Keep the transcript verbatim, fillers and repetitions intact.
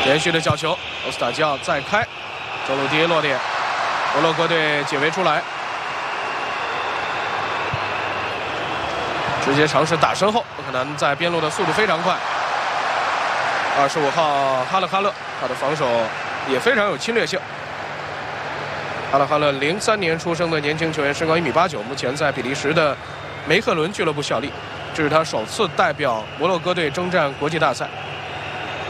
连续的角球，欧斯塔基奥再开，周鲁迪落点，摩洛哥队解围出来，直接尝试打身后，不可能在边路的速度非常快。二十五号哈勒哈勒，他的防守也非常有侵略性。哈勒哈勒零三年出生的年轻球员，身高一米八九，目前在比利时的梅克伦俱乐部效力，这是他首次代表摩洛哥队征战国际大赛。